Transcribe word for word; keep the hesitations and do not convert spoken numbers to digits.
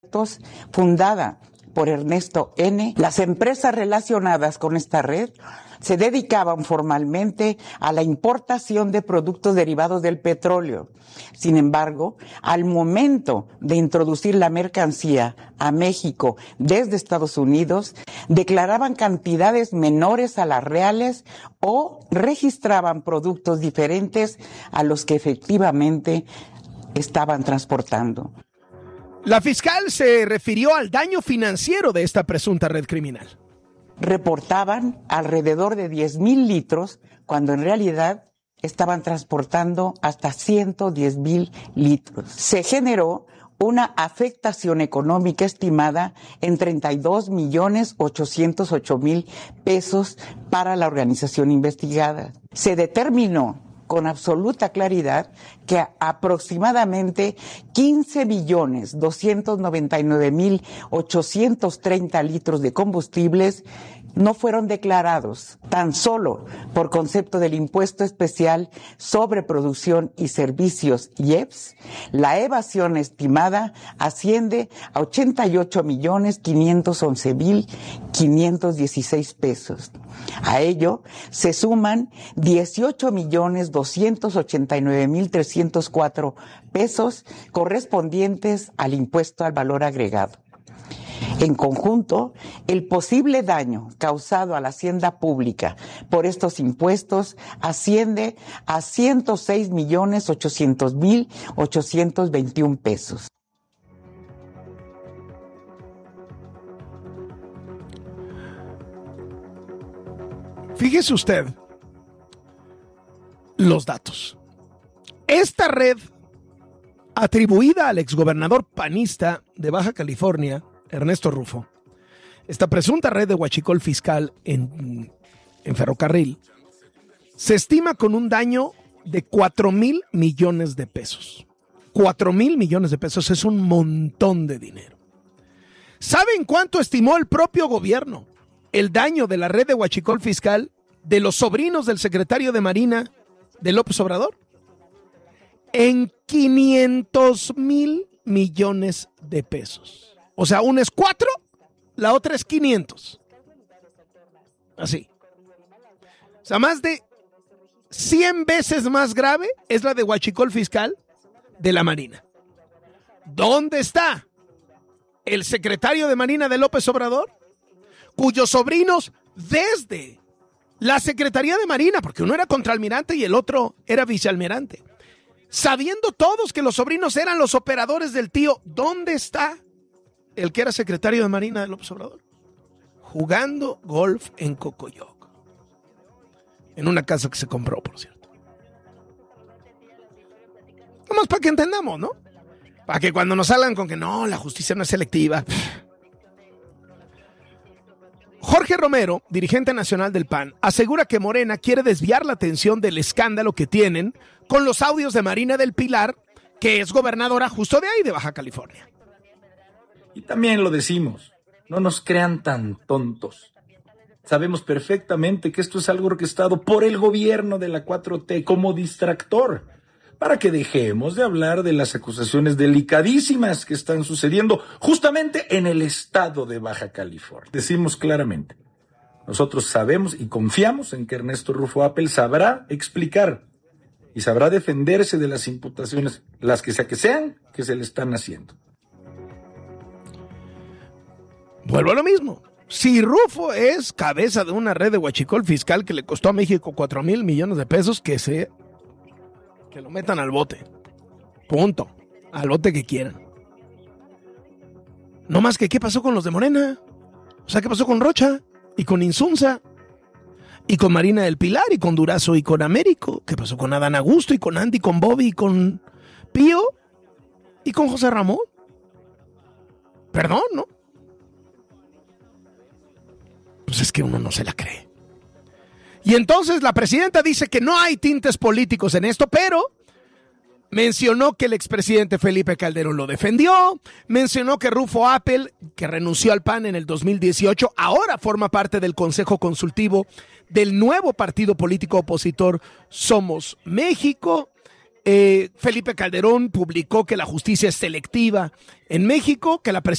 fundada por Ernesto N., las empresas relacionadas con esta red se dedicaban formalmente a la importación de productos derivados del petróleo. Sin embargo, al momento de introducir la mercancía a México desde Estados Unidos, declaraban cantidades menores a las reales o registraban productos diferentes a los que efectivamente estaban transportando. La fiscal se refirió al daño financiero de esta presunta red criminal. Reportaban alrededor de diez mil litros, cuando en realidad estaban transportando hasta ciento diez mil litros. Se generó una afectación económica estimada en treinta y dos millones ochocientos ocho mil pesos para la organización investigada. Se determinó con absoluta claridad que aproximadamente quince millones doscientos noventa y nueve mil ochocientos treinta litros de combustibles no fueron declarados, tan solo por concepto del impuesto especial sobre producción y servicios I E P S. La evasión estimada asciende a ochenta y ocho millones quinientos once mil quinientos dieciséis pesos. A ello se suman dieciocho millones doscientos ochenta y nueve mil trescientos cuatro pesos correspondientes al impuesto al valor agregado. En conjunto, el posible daño causado a la hacienda pública por estos impuestos asciende a ciento seis millones ochocientos mil ochocientos veintiún pesos. Fíjese usted los datos. Esta red, atribuida al exgobernador panista de Baja California, Ernesto Rufo, esta presunta red de huachicol fiscal en, en ferrocarril, se estima con un daño de cuatro mil millones de pesos. cuatro mil millones de pesos es un montón de dinero. ¿Saben cuánto estimó el propio gobierno el daño de la red de huachicol fiscal de los sobrinos del secretario de Marina de López Obrador? En quinientos mil millones de pesos. O sea, una es cuatro, la otra es quinientos. Así. O sea, más de cien veces más grave es la de huachicol fiscal de la Marina. ¿Dónde está el secretario de Marina de López Obrador? Cuyos sobrinos desde la Secretaría de Marina, porque uno era contraalmirante y el otro era vicealmirante, sabiendo todos que los sobrinos eran los operadores del tío, ¿dónde está el que era secretario de Marina de López Obrador? Jugando golf en Cocoyoc, en una casa que se compró, por cierto. Vamos, para que entendamos, ¿no? Para que cuando nos salgan con que no, la justicia no es selectiva. Jorge Romero, dirigente nacional del P A N, asegura que Morena quiere desviar la atención del escándalo que tienen con los audios de Marina del Pilar, que es gobernadora justo de ahí, de Baja California. Y también lo decimos, no nos crean tan tontos. Sabemos perfectamente que esto es algo orquestado por el gobierno de la cuatro T como distractor, para que dejemos de hablar de las acusaciones delicadísimas que están sucediendo justamente en el estado de Baja California. Decimos claramente, nosotros sabemos y confiamos en que Ernesto Rufo Appel sabrá explicar y sabrá defenderse de las imputaciones, las que sea que sean, que se le están haciendo. Vuelvo a lo mismo. Si Rufo es cabeza de una red de huachicol fiscal que le costó a México cuatro mil millones de pesos, que se que lo metan al bote. Punto. Al bote que quieran. No más que ¿qué pasó con los de Morena? O sea, ¿qué pasó con Rocha? Y con Insunza. Y con Marina del Pilar, y con Durazo, y con Américo. ¿Qué pasó con Adán Augusto, y con Andy, con Bobby, y con Pío? ¿Y con José Ramón? Perdón, ¿no? Pues es que uno no se la cree. Y entonces la presidenta dice que no hay tintes políticos en esto, pero mencionó que el expresidente Felipe Calderón lo defendió, mencionó que Rufo Appel, que renunció al P A N en el dos mil dieciocho, ahora forma parte del Consejo Consultivo del nuevo partido político opositor Somos México. Eh, Felipe Calderón publicó que la justicia es selectiva en México, que la presidencia